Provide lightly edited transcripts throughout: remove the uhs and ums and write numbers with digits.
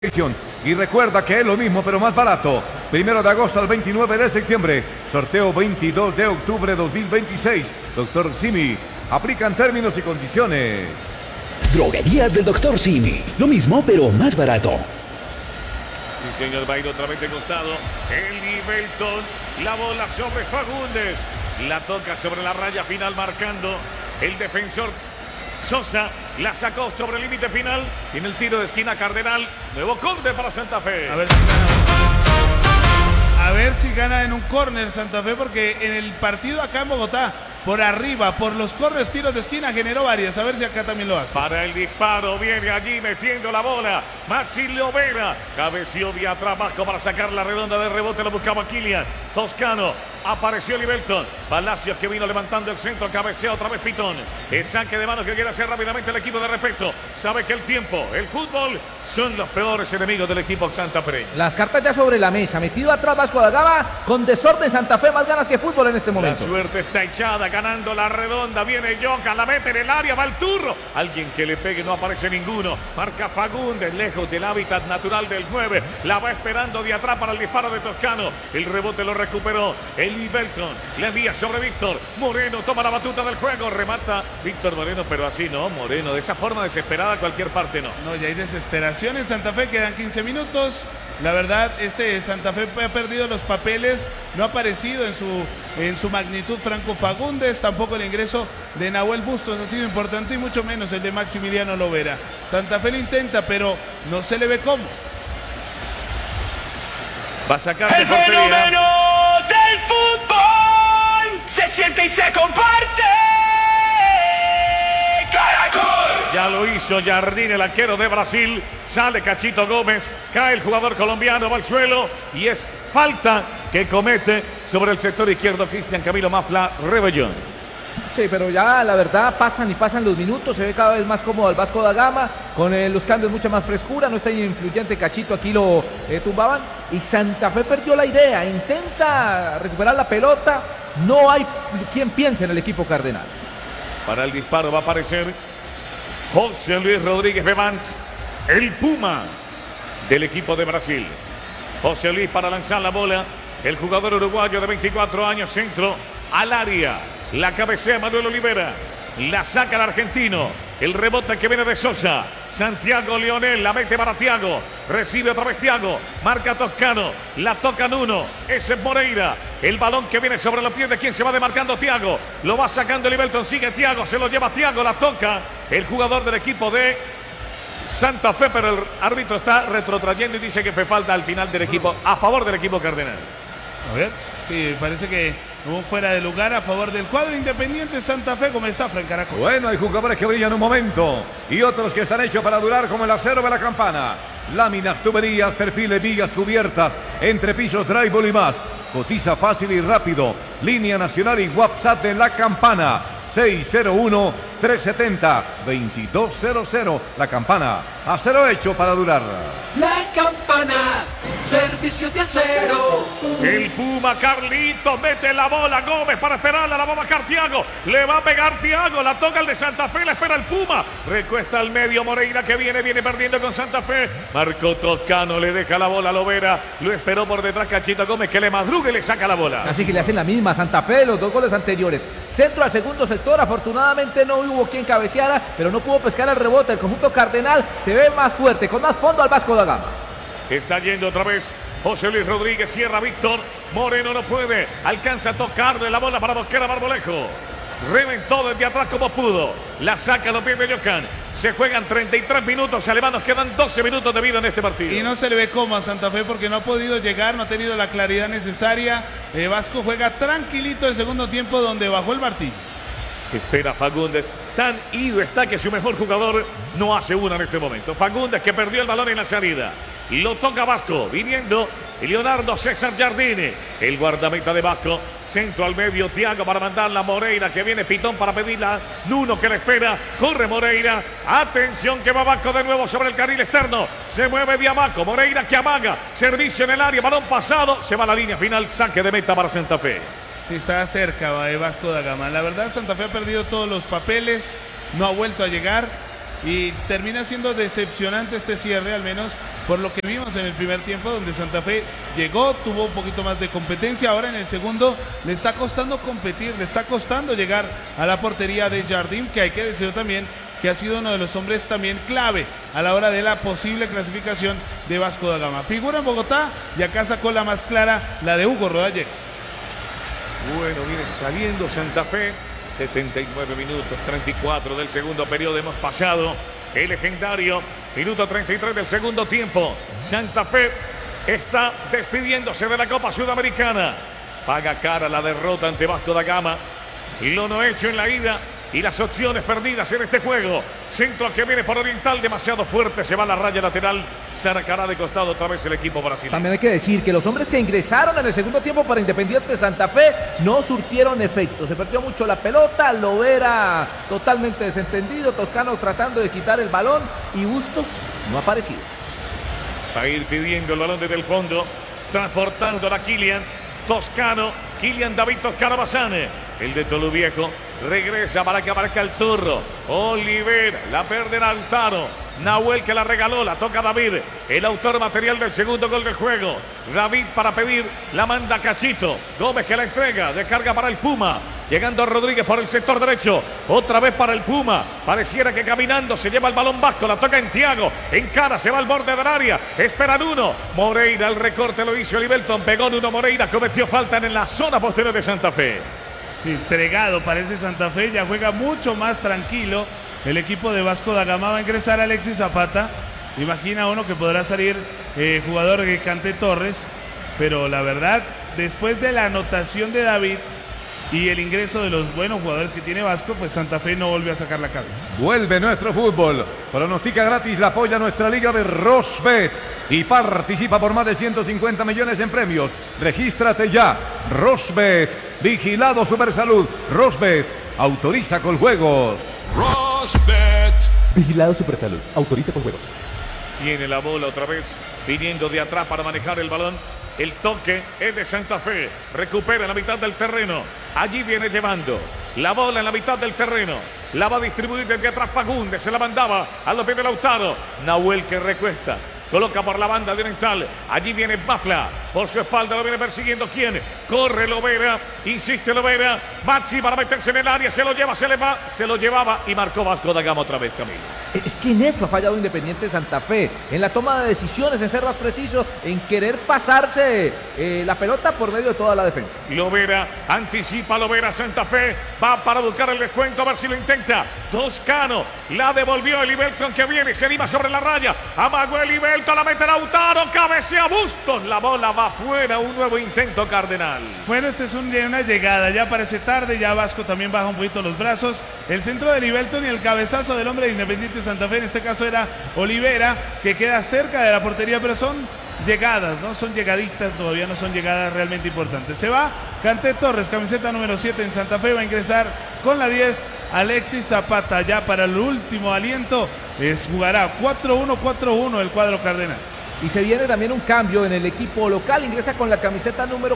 Y recuerda que es lo mismo pero más barato. 1 de agosto al 29 de septiembre. Sorteo 22 de octubre 2026. Doctor Simi. Aplican términos y condiciones. Droguerías del Doctor Simi. Lo mismo pero más barato. Sí, señor, va a ir otra vez de costado. Eli Belton. La bola sobre Fagundes. La toca sobre la raya final marcando el defensor Sosa. La sacó sobre el límite final. Tiene el tiro de esquina Cardenal. Nuevo córner para Santa Fe. A ver si gana en un córner Santa Fe, porque en el partido acá en Bogotá, por arriba, por los córneres, tiros de esquina, generó varias. A ver si acá también lo hace. Para el disparo, viene allí metiendo la bola. Maxi Lovera. Cabeció de atrás Vasco para sacar la redonda de rebote. Lo buscaba Kylian. Toscano. Apareció Libelton. Palacios que vino levantando el centro. Cabecea otra vez Pitón. El saque de manos que quiere hacer rápidamente el equipo de respeto. Sabe que el tiempo, el fútbol, son los peores enemigos del equipo Santa Fe. Las cartas ya sobre la mesa. Metido atrás Vasco da Gama. Con desorden Santa Fe. Más ganas que fútbol en este momento. La suerte está echada. Ganando la redonda. Viene Yoka. La mete en el área. Va el turro. Alguien que le pegue. No aparece ninguno. Marca Fagundes. Lejos del hábitat natural del 9. La va esperando de atrás para el disparo de Toscano. El rebote lo recuperó Eli Belton. Le envía sobre Víctor Moreno. Toma la batuta del juego. Remata Víctor Moreno. Pero así no, Moreno. De esa forma desesperada cualquier parte no. No, ya hay desesperación en Santa Fe. Quedan 15 minutos. La verdad, Santa Fe ha perdido los papeles. No ha aparecido en su magnitud Franco Fagundes. Tampoco el ingreso de Nahuel Bustos ha sido importante, y mucho menos el de Maximiliano Lovera. Santa Fe lo intenta, pero no se le ve cómo. Va a sacar El fenómeno del fútbol se siente y se comparte. Caracol. Ya lo hizo Jardín, el arquero de Brasil. Sale Cachito Gómez. Cae el jugador colombiano, va al suelo. Y es falta que comete sobre el sector izquierdo Cristian Camilo Mafla Rebellón. Sí, pero ya la verdad pasan los minutos, se ve cada vez más cómodo el Vasco da Gama, con los cambios mucha más frescura, no está influyente Cachito, aquí lo tumbaban, y Santa Fe perdió la idea, intenta recuperar la pelota, no hay quien piense en el equipo cardenal. Para el disparo va a aparecer José Luis Rodríguez Bevans, el Puma del equipo de Brasil. José Luis para lanzar la bola, el jugador uruguayo de 24 años, centro al área. La cabecea Manuel Olivera. La saca el argentino. El rebote que viene de Sosa. Santiago Leonel. La mete para Thiago. Recibe otra vez Thiago. Marca Toscano. La toca Nuno. Ese es Moreira. El balón que viene sobre los pies de quien se va demarcando Thiago. Lo va sacando Libelton. Sigue Thiago. Se lo lleva Thiago. La toca el jugador del equipo de Santa Fe. Pero el árbitro está retrotrayendo y dice que fue falta al final del equipo. A favor del equipo cardenal. A ver. Sí, parece que hubo un fuera de lugar a favor del cuadro Independiente Santa Fe, como está Fran Caracol. Bueno, hay jugadores que brillan un momento y otros que están hechos para durar, como el acero de la campana. Láminas, tuberías, perfiles, vigas, cubiertas, entrepisos, drywall y más. Cotiza fácil y rápido. Línea nacional y WhatsApp de la campana. 601-370-2200. La campana. Acero hecho para durar. La campana, servicio de acero. El Puma Carlitos mete la bola. Gómez para esperarla. La va a bajar Thiago. Le va a pegar Thiago. La toca el de Santa Fe. La espera el Puma. Recuesta al medio Moreira que viene perdiendo con Santa Fe. Marco Toscano le deja la bola a Lovera. Lo esperó por detrás Cachito Gómez, que le madruga y le saca la bola. Así que le hacen la misma a Santa Fe de los dos goles anteriores. Centro al segundo sector. Afortunadamente no hubo quien cabeceara, pero no pudo pescar el rebote. El conjunto cardenal se ve más fuerte, con más fondo al Vasco da Gama. Está yendo otra vez José Luis Rodríguez, cierra Víctor Moreno, no puede, alcanza a tocarle la bola para Mosquera Marmolejo. Reventó desde atrás como pudo, la saca a los pies de Yocan. Se juegan 33 minutos, alemanos, quedan 12 minutos de vida en este partido. Y no se le ve cómo a Santa Fe porque no ha podido llegar, no ha tenido la claridad necesaria. Vasco juega tranquilito el segundo tiempo, donde bajó el martillo. Espera Fagundes, tan ido está que su mejor jugador no hace una en este momento. Fagundes, que perdió el balón en la salida. Lo toca Vasco, viniendo Leonardo César Jardine, el guardameta de Vasco. Centro al medio, Thiago para mandarla a Moreira, que viene Pitón para pedirla. Nuno que le espera, corre Moreira. Atención que va Vasco de nuevo sobre el carril externo. Se mueve Diamaco, Moreira que amaga. Servicio en el área, balón pasado. Se va a la línea final, saque de meta para Santa Fe. Sí, está cerca de Vasco da Gama. La verdad, Santa Fe ha perdido todos los papeles, no ha vuelto a llegar. y termina siendo decepcionante este cierre, al menos por lo que vimos en el primer tiempo, donde Santa Fe llegó, tuvo un poquito más de competencia. Ahora en el segundo le está costando competir, le está costando llegar a la portería de Jardim, que hay que decir también que ha sido uno de los hombres también clave a la hora de la posible clasificación de Vasco da Gama. Figura en Bogotá y acá sacó la más clara, la de Hugo Rodallega. Bueno, viene saliendo Santa Fe, 79 minutos, 34 del segundo periodo. Hemos pasado el legendario minuto 33 del segundo tiempo. Santa Fe está despidiéndose de la Copa Sudamericana. Paga cara la derrota ante Vasco da Gama. Lo no hecho en la ida y las opciones perdidas en este juego. Centro que viene por Oriental, demasiado fuerte, se va a la raya lateral, sacará de costado otra vez el equipo brasileño. También hay que decir que los hombres que ingresaron en el segundo tiempo para Independiente Santa Fe no surtieron efecto, se perdió mucho la pelota, Lovera totalmente desentendido, Toscano tratando de quitar el balón y Bustos no ha aparecido. Va a ir pidiendo el balón desde el fondo, transportando a Kylian, Toscano, Kylian David Toscano Bazán, el de Toluviejo. Regresa para que abarca el turro. Oliver, la perderá Lautaro. Nahuel que la regaló, la toca David. El autor material del segundo gol del juego. David para pedir, la manda Cachito. Gómez que la entrega, descarga para el Puma. Llegando Rodríguez por el sector derecho. Otra vez para el Puma. Pareciera que caminando se lleva el balón Vasco. La toca en Thiago. En cara se va al borde del área. Esperan uno. Moreira, el recorte lo hizo Livelton. Pegó en uno Moreira. Cometió falta en la zona posterior de Santa Fe. Sí, entregado parece Santa Fe, ya juega mucho más tranquilo. El equipo de Vasco da Gama va a ingresar a Alexis Zapata. Imagina uno que podrá salir jugador que Cante Torres, pero la verdad, después de la anotación de David y el ingreso de los buenos jugadores que tiene Vasco, pues Santa Fe no vuelve a sacar la cabeza. Vuelve nuestro fútbol. Pronostica gratis, la apoya nuestra liga de Rosbet y participa por más de 150 millones en premios. Regístrate ya. Rosbet. Vigilado Supersalud. Rosbet. Autoriza con juegos. Rosbet. Vigilado Supersalud. Autoriza con juegos. Tiene la bola otra vez, viniendo de atrás para manejar el balón. El toque es de Santa Fe. Recupera en la mitad del terreno. Allí viene llevando la bola en la mitad del terreno. La va a distribuir desde atrás Fagundes. Se la mandaba a los pies de Lautaro. Nahuel que recuesta. Coloca por la banda de Oriental. Allí viene Mafla. Por su espalda lo viene persiguiendo. ¿Quién? Corre Lovera. Insiste Lovera. Maxi para meterse en el área. Se lo lleva, se le va. Se lo llevaba y marcó Vasco da Gama otra vez, Camilo. Es que en eso ha fallado Independiente Santa Fe, en la toma de decisiones, en ser más preciso, en querer pasarse la pelota por medio de toda la defensa. Lovera, anticipa Lovera, Santa Fe, va para buscar el descuento, a ver si lo intenta. Toscano, la devolvió Livelton que viene, se anima sobre la raya, amagó Livelton, la mete Lautaro, cabecea Bustos, la bola va afuera, un nuevo intento Cardenal. Bueno, esta es una llegada, ya parece tarde, ya Vasco también baja un poquito los brazos. El centro de Livelton y el cabezazo del hombre de Independiente Santa Fe, en este caso era Olivera, que queda cerca de la portería, pero son llegadas, ¿no? Son llegaditas, todavía no son llegadas realmente importantes. Se va Cante Torres, camiseta número 7 en Santa Fe, va a ingresar con la 10 Alexis Zapata, ya para el último aliento, jugará 4-1-4-1 el cuadro cardenal. Y se viene también un cambio en el equipo local, ingresa con la camiseta número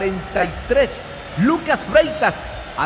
43, Lucas Freitas,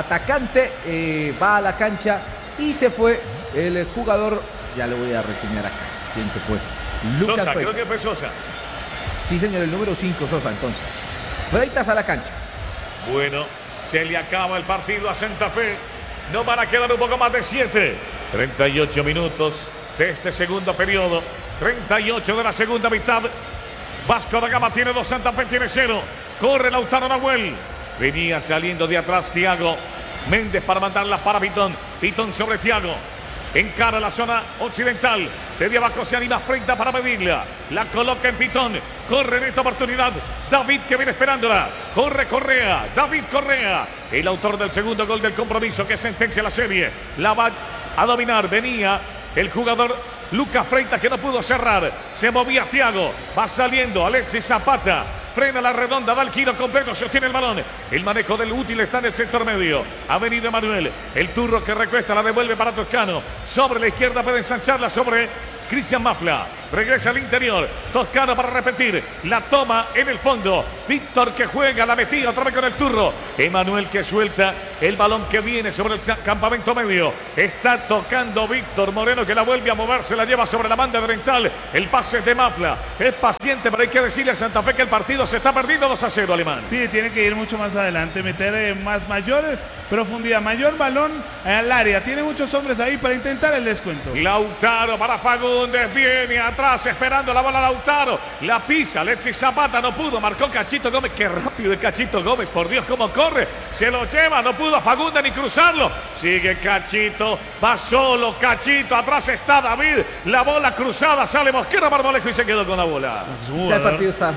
atacante, va a la cancha y se fue el jugador, ya le voy a reseñar acá, ¿quién se fue? Lucas Sosa, Freitas. creo que fue Sosa. Sí, señor, el número 5, Sosa, entonces. Freitas a la cancha. Bueno, se le acaba el partido a Santa Fe. No van a quedar un poco más de 7. 38 minutos de este segundo periodo. 38 de la segunda mitad. Vasco da Gama tiene 2, Santa Fe tiene 0. Corre Lautaro Nahuel. Venía saliendo de atrás Thiago Méndez para mandarla para Pitón. Pitón sobre Thiago. Encara la zona occidental. Desde abajo se anima Freita para pedirla. La coloca en Pitón. Corre en esta oportunidad David que viene esperándola. Corre Correa. David Correa. El autor del segundo gol del compromiso que sentencia la serie. La va a dominar. Venía el jugador Lucas Freita que no pudo cerrar. Se movía Thiago. Va saliendo Alexis Zapata. Frena la redonda, da el giro completo, sostiene el balón. El manejo del útil está en el sector medio. Ha venido Emanuel. El turro que recuesta la devuelve para Toscano. Sobre la izquierda puede ensancharla sobre Cristian Mafla. regresa al interior. Toscano para repetir. La toma en el fondo. Víctor que juega, la metida otra vez con el turro. Emanuel que suelta el balón que viene sobre el campamento medio. Está tocando Víctor Moreno que la vuelve a mover, se la lleva sobre la banda oriental. El pase es de Mafla. Es paciente, pero hay que decirle a Santa Fe que el partido se está perdiendo 2-0, Alemán. Sí, tiene que ir mucho más adelante, meter más mayores profundidad, mayor balón al área. Tiene muchos hombres ahí para intentar el descuento. Lautaro para Fagundes, viene atrás esperando la bola Lautaro. La pisa, Alexis Zapata no pudo, marcó Cachito Gómez. Qué rápido es Cachito Gómez, por Dios cómo corre. Se lo lleva, no pudo Fagundes ni cruzarlo. Sigue Cachito, va solo Cachito, atrás está David. La bola cruzada, sale Mosquera Marmolejo y se quedó con la bola. Ya el partido está...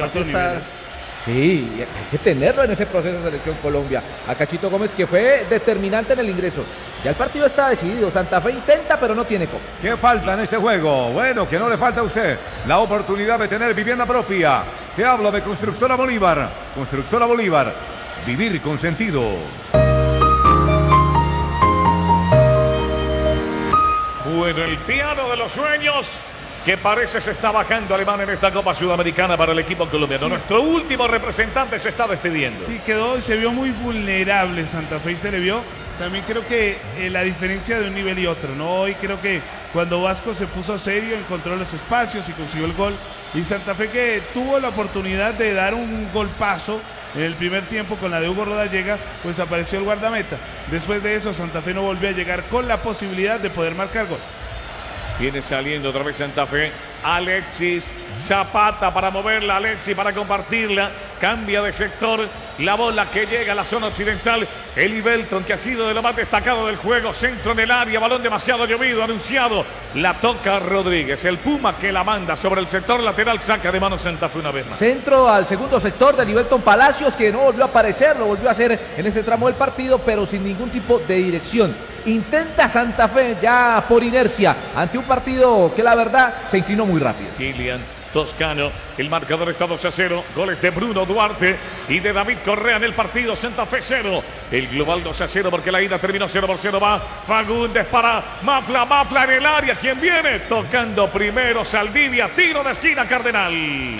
Sí, hay que tenerlo en ese proceso de selección Colombia. A Cachito Gómez, que fue determinante en el ingreso. Ya el partido está decidido. Santa Fe intenta, pero no tiene cómo. ¿Qué falta en este juego? Bueno, que no le falta a usted la oportunidad de tener vivienda propia. Te hablo de Constructora Bolívar. Constructora Bolívar. Vivir con sentido. Bueno, el piano de los sueños que parece se está bajando Alemán en esta Copa Sudamericana para el equipo colombiano. Sí. Nuestro último representante se está despidiendo. Sí, quedó, se vio muy vulnerable Santa Fe y se le vio. También creo que la diferencia de un nivel y otro, ¿no? Hoy creo que cuando Vasco se puso serio, encontró los espacios y consiguió el gol. Y Santa Fe que tuvo la oportunidad de dar un golpazo en el primer tiempo con la de Hugo Rodallega, pues apareció el guardameta. Después de eso, Santa Fe no volvió a llegar con la posibilidad de poder marcar gol. Viene saliendo otra vez Santa Fe. Alexis Zapata para moverla, Alexis para compartirla. Cambia de sector. La bola que llega a la zona occidental. Eli Belton, que ha sido de lo más destacado del juego. Centro en el área, balón demasiado llovido, anunciado. La toca Rodríguez. El Puma que la manda sobre el sector lateral. Saca de mano Santa Fe una vez más. Centro al segundo sector de Eli Belton Palacios, que no volvió a aparecer. Lo volvió a hacer en ese tramo del partido, pero sin ningún tipo de dirección. Intenta Santa Fe ya por inercia ante un partido que la verdad se inclinó muy rápido. Kilian Toscano, el marcador está 2-0, goles de Bruno Duarte y de David Correa en el partido. Santa Fe 0, el global 2-0 porque la ida terminó 0-0. Va Fagundes para Mafla, Mafla en el área, ¿quién viene? Tocando primero Saldivia, tiro de esquina Cardenal. Y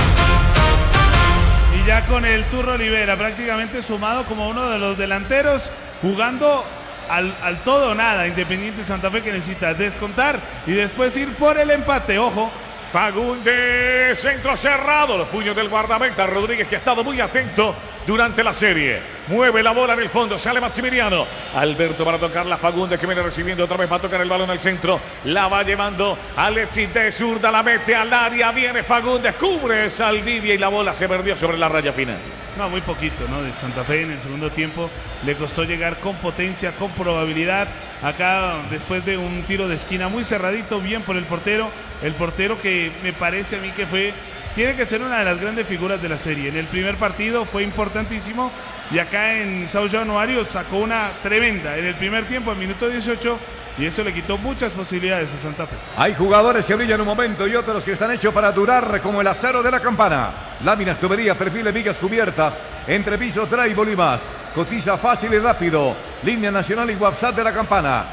ya con el Turro Olivera prácticamente sumado como uno de los delanteros, jugando al todo o nada. Independiente Santa Fe que necesita descontar y después ir por el empate. Ojo. Fagundes, centro cerrado, los puños del guardameta Rodríguez, que ha estado muy atento durante la serie. Mueve la bola en el fondo, sale Maximiliano. Alberto para tocarla, Fagundes que viene recibiendo otra vez, va a tocar el balón al centro. La va llevando Alexis de zurda, la mete al área, viene Fagundes, cubre Saldivia y la bola se perdió sobre la raya final. No, muy poquito, ¿no? De Santa Fe en el segundo tiempo le costó llegar con potencia, con probabilidad. Acá después de un tiro de esquina muy cerradito, bien por el portero que me parece a mí que tiene que ser una de las grandes figuras de la serie. En el primer partido fue importantísimo y acá en São Januário sacó una tremenda en el primer tiempo, en minuto 18, y eso le quitó muchas posibilidades a Santa Fe. Hay jugadores que brillan un momento y otros que están hechos para durar, como el acero de la campana. Láminas, tuberías, perfiles, vigas cubiertas, entrepisos, drywall y más. Cotiza fácil y rápido. Línea nacional y WhatsApp de la campana.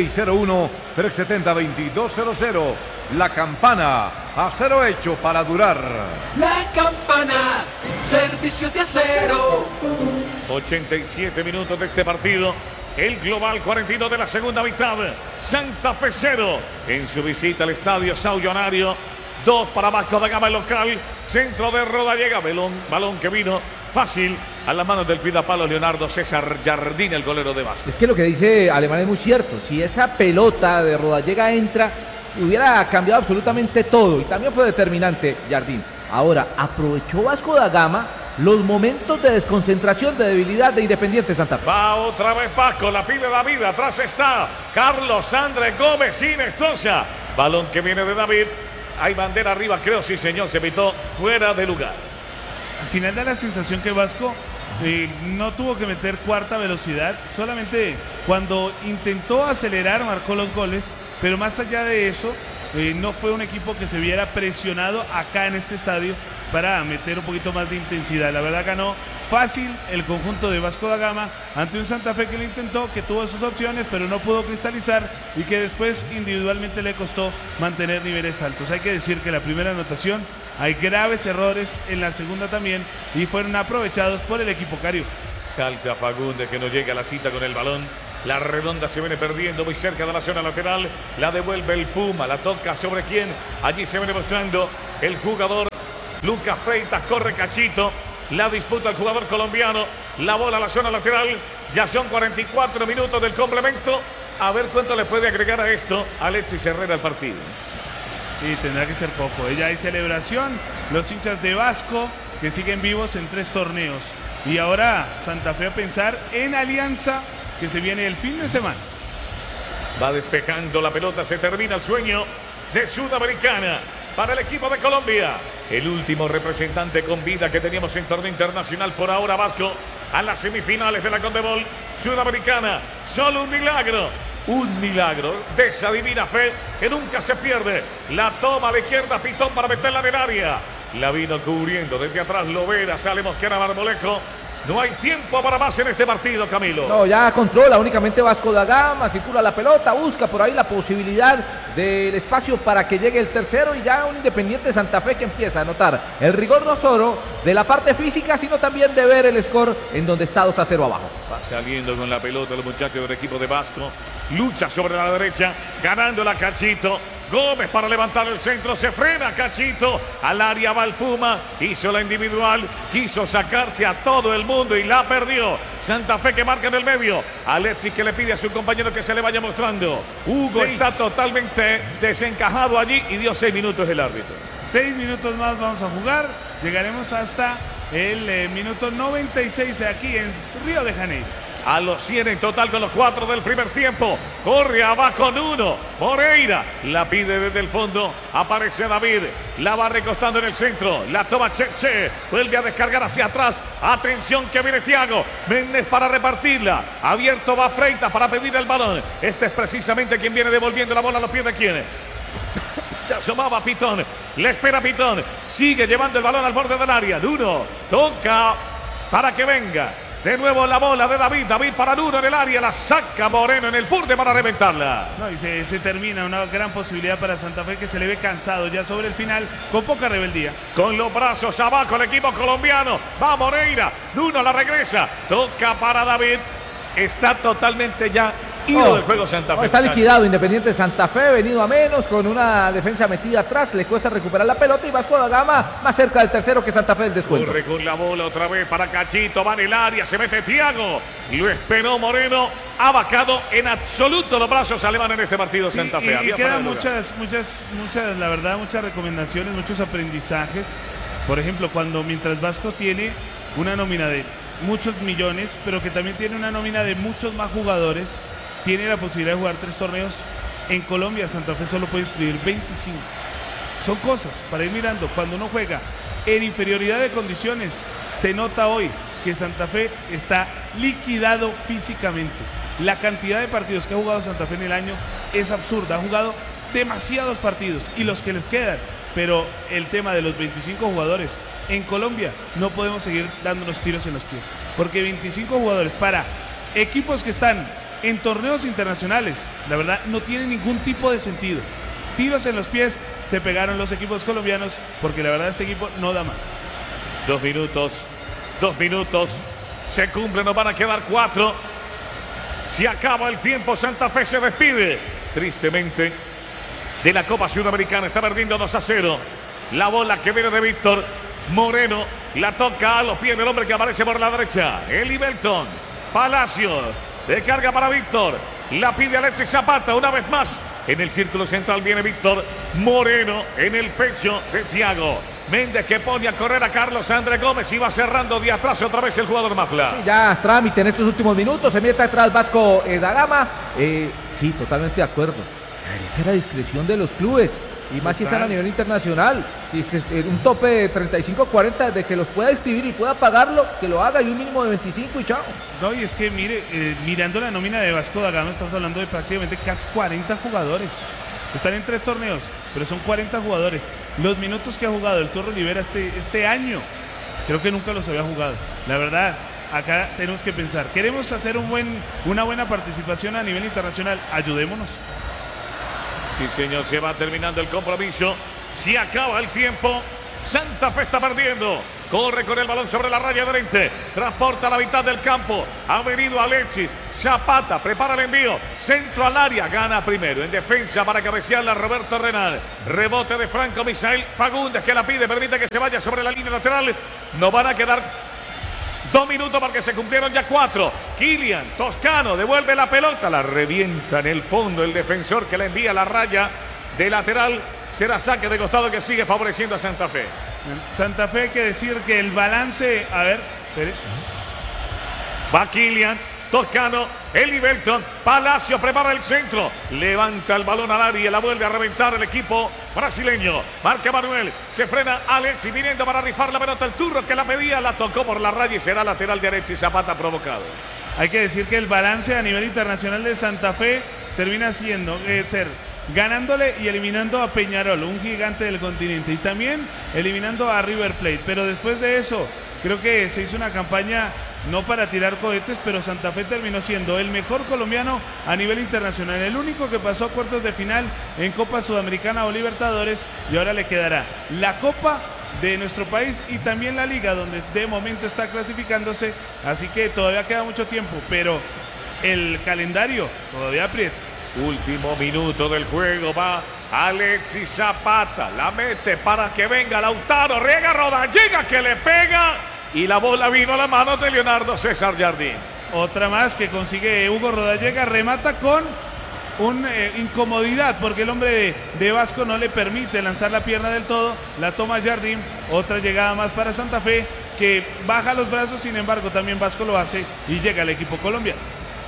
601-370-2200. La Campana, acero hecho para durar. La Campana, servicio de acero. 87 minutos de este partido. El global 42 de la segunda mitad. Santa Fe 0 en su visita al estadio São Januário. 2 para Vasco da Gama local. Centro de Rodallega. Balón que vino fácil a las manos del pidapalo Leonardo César Jardín, el golero de Vasco. Es que lo que dice Alemán es muy cierto. Si esa pelota de Rodallega entra, hubiera cambiado absolutamente todo y también fue determinante Jardín. Ahora, aprovechó Vasco da Gama los momentos de desconcentración, de debilidad de Independiente Santa Fe. Va otra vez Vasco, la pide David, atrás está Carlos Andrés Gómez Inestrosa. Balón que viene de David, hay bandera arriba, creo, sí señor, se pitó fuera de lugar. Al final da la sensación que Vasco no tuvo que meter cuarta velocidad, solamente cuando intentó acelerar marcó los goles. Pero más allá de eso, no fue un equipo que se viera presionado acá en este estadio para meter un poquito más de intensidad. La verdad ganó fácil el conjunto de Vasco da Gama ante un Santa Fe que lo intentó, que tuvo sus opciones, pero no pudo cristalizar y que después individualmente le costó mantener niveles altos. Hay que decir que la primera anotación hay graves errores, en la segunda también, y fueron aprovechados por el equipo Cario. Salta Fagundes, que no llega a la cita con el balón. La redonda se viene perdiendo muy cerca de la zona lateral. La devuelve el Puma. La toca sobre quién. Allí se viene mostrando el jugador Lucas Freitas. Corre Cachito. La disputa el jugador colombiano. La bola a la zona lateral. Ya son 44 minutos del complemento. A ver cuánto le puede agregar a esto Alexis Herrera al partido. Y tendrá que ser poco. Ya hay celebración. Los hinchas de Vasco que siguen vivos en 3 torneos. Y ahora Santa Fe a pensar en Alianza, que se viene el fin de semana. Va despejando la pelota. Se termina el sueño de Sudamericana para el equipo de Colombia. El último representante con vida que teníamos en torneo internacional por ahora, Vasco, a las semifinales de la Conmebol Sudamericana. Solo un milagro de esa divina fe que nunca se pierde. La toma a la izquierda, Pitón para meterla en el área. La vino cubriendo desde atrás Lovera, sale Mosquera Marmolejo. No hay tiempo para más en este partido, Camilo. No, ya controla únicamente Vasco da Gama, circula la pelota, busca por ahí la posibilidad del espacio para que llegue el tercero y ya un Independiente Santa Fe que empieza a notar el rigor no solo de la parte física, sino también de ver el score en donde está 2-0 abajo. Va saliendo con la pelota los muchachos del equipo de Vasco. Lucha sobre la derecha, ganando la Cachito. Gómez para levantar el centro, se frena Cachito, al área va el Puma, hizo la individual, quiso sacarse a todo el mundo y la perdió. Santa Fe que marca en el medio, Alexis que le pide a su compañero que se le vaya mostrando. Hugo está totalmente desencajado allí y dio 6 minutos el árbitro. 6 minutos más vamos a jugar, llegaremos hasta el minuto 96 aquí en Río de Janeiro. A los 100 en total con los 4 del primer tiempo. Corre abajo Nuno. Moreira la pide desde el fondo. Aparece David. La va recostando en el centro. La toma Cheche. Vuelve a descargar hacia atrás. Atención que viene Thiago Méndez para repartirla. Abierto va Freitas para pedir el balón. Este es precisamente quien viene devolviendo la bola a los pies de quién. Se asomaba Pitón. Le espera Pitón. Sigue llevando el balón al borde del área. Nuno toca para que venga. De nuevo la bola de David. David para Nuno en el área. La saca Moreno en el burde para reventarla. No, y se termina una gran posibilidad para Santa Fe que se le ve cansado ya sobre el final con poca rebeldía. Con los brazos abajo el equipo colombiano. Va Moreira. Nuno la regresa. Toca para David. Está totalmente ya ido del juego Santa Fe. Está liquidado Independiente Santa Fe, venido a menos, con una defensa metida atrás, le cuesta recuperar la pelota y Vasco da Gama más cerca del tercero que Santa Fe del descuento. Corre con la bola otra vez para Cachito, va en el área, se mete Thiago, lo esperó Moreno, ha vacado en absoluto los brazos alemanes en este partido Santa Fe. Y quedan muchas, la verdad, muchas recomendaciones, muchos aprendizajes. Por ejemplo, mientras Vasco tiene una nómina de muchos millones, pero que también tiene una nómina de muchos más jugadores, tiene la posibilidad de jugar 3 torneos. En Colombia Santa Fe solo puede inscribir 25. Son cosas para ir mirando. Cuando uno juega en inferioridad de condiciones, se nota hoy que Santa Fe está liquidado físicamente. La cantidad de partidos que ha jugado Santa Fe en el año es absurda. Ha jugado demasiados partidos y los que les quedan. Pero el tema de los 25 jugadores en Colombia, no podemos seguir dándonos tiros en los pies. Porque 25 jugadores para equipos que están en torneos internacionales, la verdad no tiene ningún tipo de sentido. Tiros en los pies se pegaron los equipos colombianos porque la verdad este equipo no da más. 2 minutos, se cumplen, nos van a quedar 4. Se acaba el tiempo, Santa Fe se despide tristemente de la Copa Sudamericana, está perdiendo 2-0. La bola que viene de Víctor Moreno, la toca a los pies del hombre que aparece por la derecha, Eli Belton. Palacios, de carga para Víctor, la pide Alexis Zapata una vez más. En el círculo central viene Víctor Moreno en el pecho de Thiago Méndez que pone a correr a Carlos André Gómez y va cerrando de atrás otra vez el jugador Mafla. Sí, ya es trámite en estos últimos minutos, se mete atrás Vasco da Gama. Sí, totalmente de acuerdo. Esa es la discreción de los clubes. Y más si están a nivel internacional. Un tope de 35-40 de que los pueda inscribir y pueda pagarlo, que lo haga, y un mínimo de 25 y chao. No, y es que mire, mirando la nómina de Vasco da Gama, estamos hablando de prácticamente casi 40 jugadores. Están en 3 torneos, pero son 40 jugadores. Los minutos que ha jugado el Turro Olivera este año, creo que nunca los había jugado. La verdad, acá tenemos que pensar. Queremos hacer una buena participación a nivel internacional. Ayudémonos. Sí, señor, se va terminando el compromiso. Se acaba el tiempo. Santa Fe está perdiendo. Corre con el balón sobre la raya de frente. Transporta a la mitad del campo. Ha venido Alexis. Zapata prepara el envío. Centro al área. Gana primero. En defensa para cabecearla Roberto Renal. Rebote de Franco Misael Fagundes que la pide. Permite que se vaya sobre la línea lateral. No van a quedar 2 minutos porque se cumplieron ya 4. Kylian Toscano devuelve la pelota. La revienta en el fondo el defensor que la envía a la raya de lateral. Será saque de costado que sigue favoreciendo a Santa Fe. Santa Fe, hay que decir que el balance... A ver, espere. Va Kylian Toscano, Eli Belton, Palacio prepara el centro, levanta el balón al área y la vuelve a reventar el equipo brasileño. Marca Manuel, se frena Alexis viniendo para rifar la pelota. El Turro que la pedía, la tocó por la raya y será lateral de Alexis Zapata provocado. Hay que decir que el balance a nivel internacional de Santa Fe termina siendo ser ganándole y eliminando a Peñarol, un gigante del continente, y también eliminando a River Plate. Pero después de eso, creo que se hizo una campaña no para tirar cohetes, pero Santa Fe terminó siendo el mejor colombiano a nivel internacional, el único que pasó a cuartos de final en Copa Sudamericana o Libertadores, y ahora le quedará la Copa de nuestro país y también la Liga, donde de momento está clasificándose, así que todavía queda mucho tiempo, pero el calendario todavía aprieta. Último minuto del juego, va Alexis Zapata, la mete para que venga Lautaro, riega Rodallega que le pega y la bola vino a la mano de Leonardo César Jardín. Otra más que consigue Hugo Rodallega, remata con una incomodidad porque el hombre de Vasco no le permite lanzar la pierna del todo, la toma Jardín. Otra llegada más para Santa Fe que baja los brazos, sin embargo también Vasco lo hace y llega al equipo colombiano.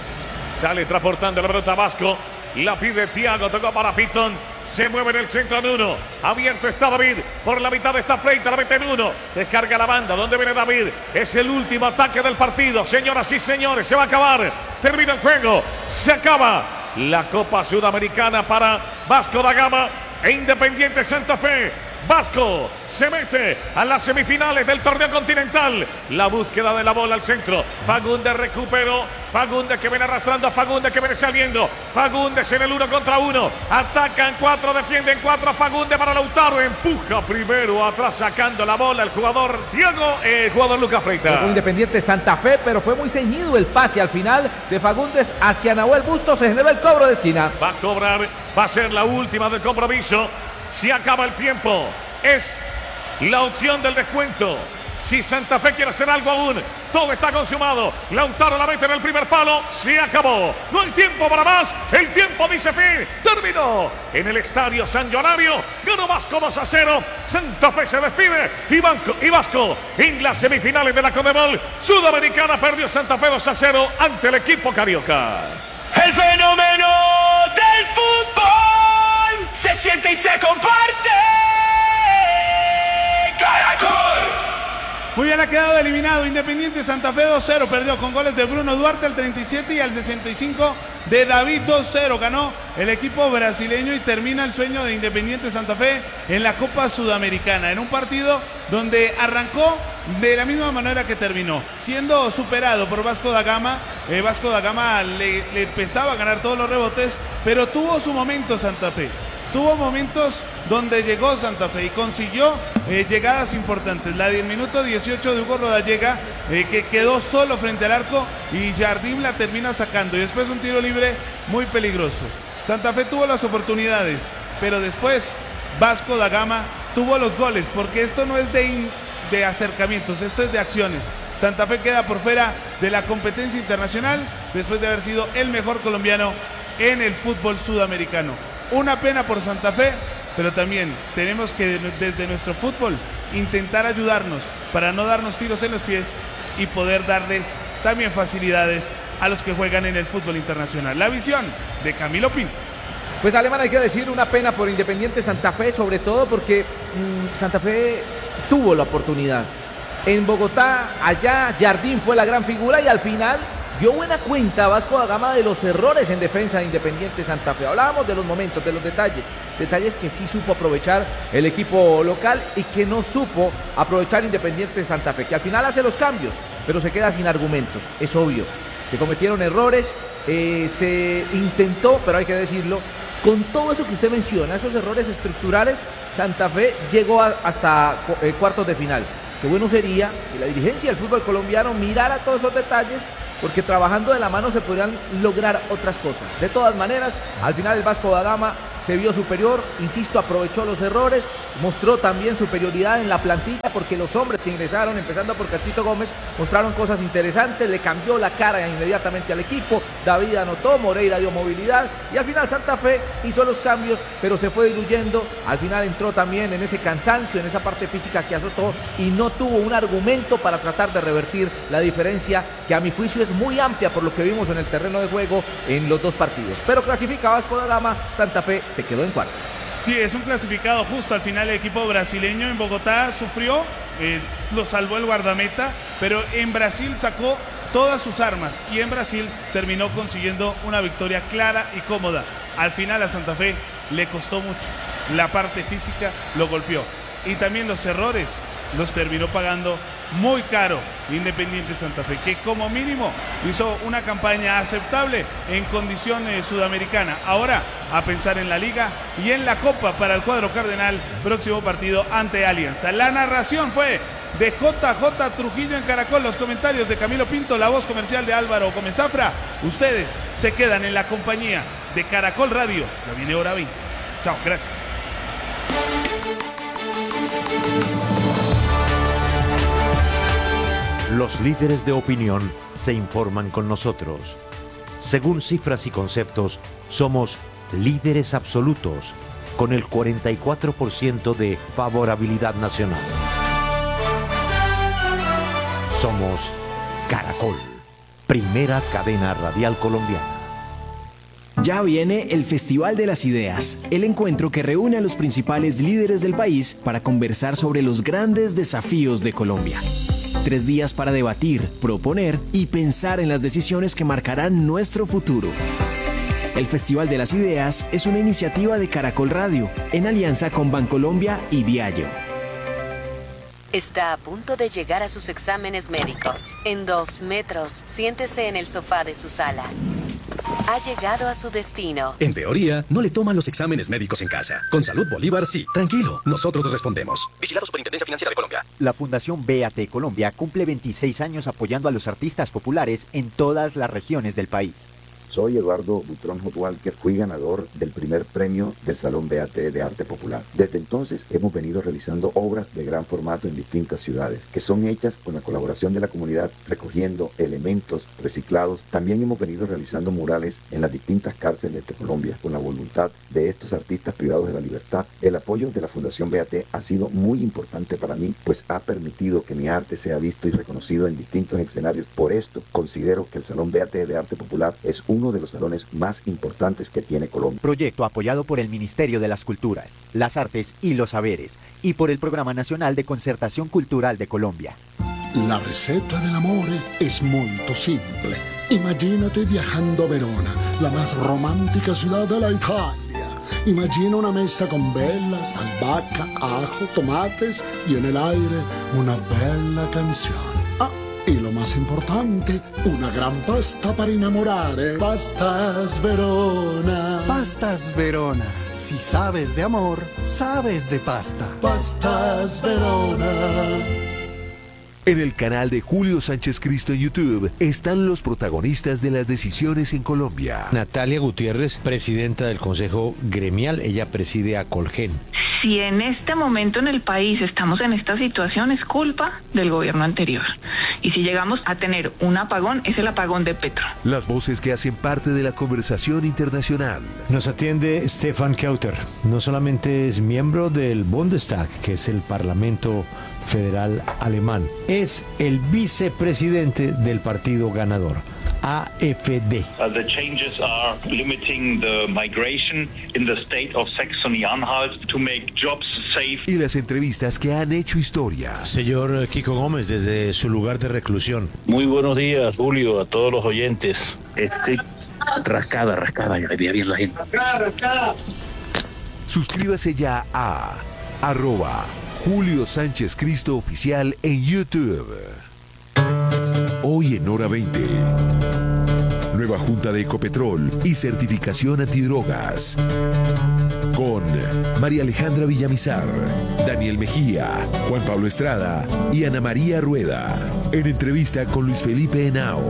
Sale transportando la pelota Vasco. La pide Thiago, tocó para Pitón. Se mueve en el centro en 1. Abierto está David. Por la mitad está Freita, la mete en 1. Descarga la banda. ¿Dónde viene David? Es el último ataque del partido. Señoras y señores, se va a acabar. Termina el juego. Se acaba la Copa Sudamericana para Vasco da Gama e Independiente Santa Fe. Vasco se mete a las semifinales del torneo continental. La búsqueda de la bola al centro. Fagundes recuperó. Fagundes que viene arrastrando a Fagundes que viene saliendo. Fagundes en el 1 contra 1. Atacan 4, defienden 4. Fagundes para Lautaro. Empuja primero atrás sacando la bola el jugador Thiago, el jugador Lucas Freita. Independiente Santa Fe, pero fue muy ceñido el pase al final de Fagundes hacia Nahuel Bustos. Se genera el cobro de esquina. Va a cobrar, va a ser la última del compromiso. Se acaba el tiempo. Es la opción del descuento. Si Santa Fe quiere hacer algo aún, todo está consumado. Lautaro la mete en el primer palo. Se acabó. No hay tiempo para más. El tiempo dice fin. Terminó en el estadio San Llonario. Ganó Vasco 2-0. Santa Fe se despide. Y Vasco en las semifinales de la Conmebol Sudamericana perdió Santa Fe 2-0 ante el equipo carioca. El fenómeno del fútbol se siente y se comparte. Caracol. Muy bien, ha quedado eliminado Independiente Santa Fe 2-0, perdió con goles de Bruno Duarte al 37 y al 65 de David 2-0. Ganó el equipo brasileño y termina el sueño de Independiente Santa Fe en la Copa Sudamericana, en un partido donde arrancó de la misma manera que terminó, siendo superado por Vasco da Gama. Vasco da Gama le empezaba a ganar todos los rebotes, pero tuvo su momento Santa Fe. Tuvo momentos donde llegó Santa Fe y consiguió llegadas importantes. La del minuto 18 de Hugo Rodallega, que quedó solo frente al arco y Jardín la termina sacando. Y después un tiro libre muy peligroso. Santa Fe tuvo las oportunidades, pero después Vasco da Gama tuvo los goles, porque esto no es de acercamientos, esto es de acciones. Santa Fe queda por fuera de la competencia internacional después de haber sido el mejor colombiano en el fútbol sudamericano. Una pena por Santa Fe, pero también tenemos que desde nuestro fútbol intentar ayudarnos para no darnos tiros en los pies y poder darle también facilidades a los que juegan en el fútbol internacional. La visión de Camilo Pinto. Pues Alemán, hay que decir una pena por Independiente Santa Fe, sobre todo porque Santa Fe tuvo la oportunidad. En Bogotá, allá Jardín fue la gran figura y al final dio buena cuenta Vasco da Gama de los errores en defensa de Independiente Santa Fe. Hablábamos de los momentos, de los detalles que sí supo aprovechar el equipo local y que no supo aprovechar Independiente Santa Fe, que al final hace los cambios, pero se queda sin argumentos, es obvio. Se cometieron errores, se intentó, pero hay que decirlo, con todo eso que usted menciona, esos errores estructurales, Santa Fe llegó hasta cuartos de final. Qué bueno sería que la dirigencia del fútbol colombiano mirara todos esos detalles, porque trabajando de la mano se podrían lograr otras cosas. De todas maneras, al final el Vasco da Gama se vio superior, insisto, aprovechó los errores, mostró también superioridad en la plantilla, porque los hombres que ingresaron, empezando por Cachito Gómez, mostraron cosas interesantes, le cambió la cara inmediatamente al equipo, David anotó, Moreira dio movilidad, y al final Santa Fe hizo los cambios, pero se fue diluyendo, al final entró también en ese cansancio, en esa parte física que azotó, y no tuvo un argumento para tratar de revertir la diferencia, que a mi juicio es muy amplia por lo que vimos en el terreno de juego en los dos partidos. Pero clasifica Vasco da Gama, Santa Fe se quedó en cuartos. Sí, es un clasificado justo. Al final el equipo brasileño en Bogotá sufrió, lo salvó el guardameta, pero en Brasil sacó todas sus armas y en Brasil terminó consiguiendo una victoria clara y cómoda. Al final a Santa Fe le costó mucho, la parte física lo golpeó y también los errores los terminó pagando muy caro Independiente Santa Fe, que como mínimo hizo una campaña aceptable en condición sudamericana. Ahora a pensar en la Liga y en la Copa para el cuadro cardenal, próximo partido ante Alianza. La narración fue de JJ Trujillo en Caracol, los comentarios de Camilo Pinto, la voz comercial de Álvaro Gómez Zafra. Ustedes se quedan en la compañía de Caracol Radio. Ya viene hora 20. Chao, gracias. Los líderes de opinión se informan con nosotros. Según cifras y conceptos, somos líderes absolutos, con el 44% de favorabilidad nacional. Somos Caracol, primera cadena radial colombiana. Ya viene el Festival de las Ideas, el encuentro que reúne a los principales líderes del país para conversar sobre los grandes desafíos de Colombia. 3 días para debatir, proponer y pensar en las decisiones que marcarán nuestro futuro. El Festival de las Ideas es una iniciativa de Caracol Radio, en alianza con Bancolombia y Diallo. Está a punto de llegar a sus exámenes médicos. En 2 metros, siéntese en el sofá de su sala. Ha llegado a su destino. En teoría, no le toman los exámenes médicos en casa. Con Salud Bolívar sí. Tranquilo, nosotros respondemos. Vigilado Superintendencia Financiera de Colombia. La Fundación BAT Colombia cumple 26 años apoyando a los artistas populares en todas las regiones del país. Soy Eduardo Butrón Walker, fui ganador del primer premio del Salón BAT de Arte Popular. Desde entonces hemos venido realizando obras de gran formato en distintas ciudades, que son hechas con la colaboración de la comunidad, recogiendo elementos reciclados. También hemos venido realizando murales en las distintas cárceles de Colombia, con la voluntad de estos artistas privados de la libertad. El apoyo de la Fundación BAT ha sido muy importante para mí, pues ha permitido que mi arte sea visto y reconocido en distintos escenarios. Por esto, considero que el Salón BAT de Arte Popular es uno de los salones más importantes que tiene Colombia. Proyecto apoyado por el Ministerio de las Culturas, las Artes y los Saberes y por el Programa Nacional de Concertación Cultural de Colombia. La receta del amore es molto simple. Imagínate viajando a Verona, la más romántica ciudad de la Italia. Imagina una mesa con velas, albahaca, ajo, tomates y en el aire una bella canción. Y lo más importante, una gran pasta para enamorare. Pastas Verona. Pastas Verona. Si sabes de amor, sabes de pasta. Pastas Verona. En el canal de Julio Sánchez Cristo en YouTube están los protagonistas de las decisiones en Colombia. Natalia Gutiérrez, presidenta del Consejo Gremial, ella preside a Colgen. Si en este momento en el país estamos en esta situación, es culpa del gobierno anterior. Y si llegamos a tener un apagón, es el apagón de Petro. Las voces que hacen parte de la conversación internacional. Nos atiende Stefan Kauter. No solamente es miembro del Bundestag, que es el Parlamento Federal alemán, es el vicepresidente del partido ganador. AFD. The changes are limiting the migration in the state of Saxony-Anhalt to make jobs safe. Y las entrevistas que han hecho historia. Señor Kiko Gómez, desde su lugar de reclusión. Muy buenos días, Julio, a todos los oyentes. Rascada, ya le veía bien la gente. Rascada. Suscríbase ya a @Julio Sánchez Cristo Oficial en YouTube. Hoy en Hora 20. Nueva Junta de Ecopetrol y certificación antidrogas. Con María Alejandra Villamizar, Daniel Mejía, Juan Pablo Estrada y Ana María Rueda. En entrevista con Luis Felipe Henao.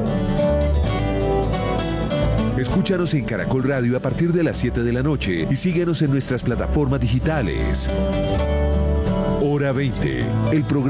Escúchanos en Caracol Radio a partir de las 7 de la noche y síguenos en nuestras plataformas digitales. Hora 20, el programa